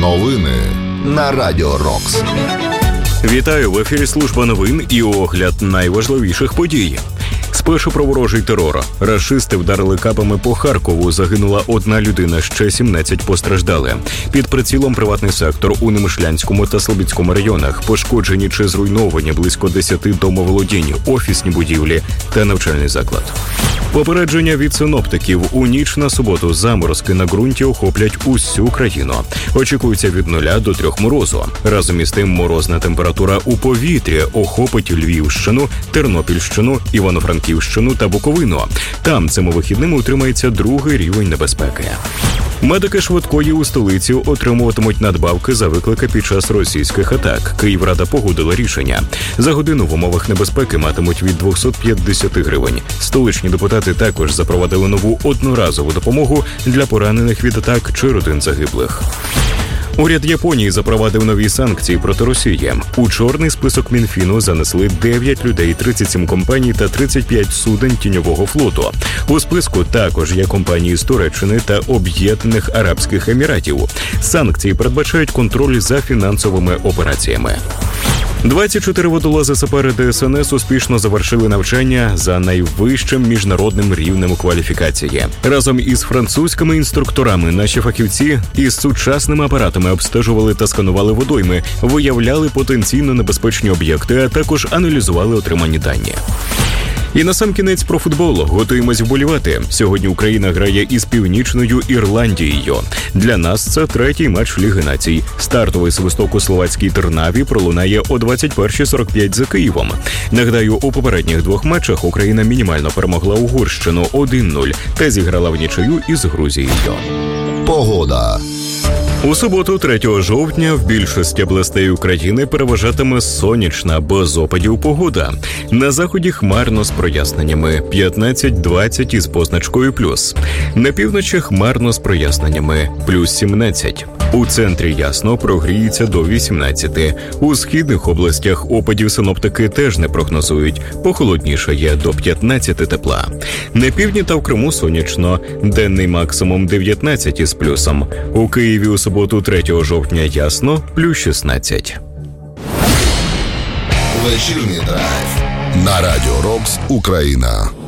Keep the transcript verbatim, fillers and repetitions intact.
Новини на Радіо Рокс. Вітаю, в ефірі служба новин і огляд найважливіших подій. Спершу про ворожий терор. Рашисти вдарили кабами по Харкову. Загинула одна людина, ще сімнадцять постраждали. Під прицілом приватний сектор у Немишлянському та Слобідському районах. Пошкоджені чи зруйновані близько десяти домоволодінь, офісні будівлі та навчальний заклад. Попередження від синоптиків. У ніч на суботу заморозки на ґрунті охоплять усю країну. Очікується від нуля до трьох морозу. Разом із тим морозна температура у повітрі охопить Львівщину, Тернопільщину, Івано-Франківщину та Буковину. Там цими вихідними утримається другий рівень небезпеки. Медики швидкої у столиці отримуватимуть надбавки за виклики під час російських атак. Київрада погодила рішення. За годину в умовах небезпеки матимуть від двісті п'ятдесят гривень. Столичні депутати також запровадили нову одноразову допомогу для поранених від атак чи родин загиблих. Уряд Японії запровадив нові санкції проти Росії. У чорний список Мінфіну занесли дев'ять людей, тридцять сім компаній та тридцять п'ять суден тіньового флоту. У списку також є компанії з Туреччини та Об'єднаних Арабських Еміратів. Санкції передбачають контроль за фінансовими операціями. двадцять чотири водолази-сапери Де Ес Ен Ес успішно завершили навчання за найвищим міжнародним рівнем кваліфікації. Разом із французькими інструкторами наші фахівці із сучасними апаратами обстежували та сканували водойми, виявляли потенційно небезпечні об'єкти, а також аналізували отримані дані. І насамкінець про футбол. Готуємось вболівати. Сьогодні Україна грає із Північною Ірландією. Для нас це третій матч Ліги націй. Стартовий свисток у словацькій Тернаві пролунає о двадцять перша сорок п'ять за Києвом. Нагадаю, у попередніх двох матчах Україна мінімально перемогла Угорщину один нуль та зіграла в нічию із Грузією. Погода. У суботу, третього жовтня, в більшості областей України переважатиме сонячна, без опадів погода. На заході хмарно з проясненнями – п'ятнадцять двадцять із позначкою плюс. На півночі хмарно з проясненнями – плюс сімнадцять. У центрі ясно, прогріється до вісімнадцяти. У східних областях опадів синоптики теж не прогнозують. Похолоднішає до п'ятнадцяти тепла. На півдні та в Криму сонячно. Денний максимум дев'ятнадцять із плюсом. У Києві у суботу, третього жовтня, ясно, плюс шістнадцять. Вечірній драйв на Радіо Рокс Україна.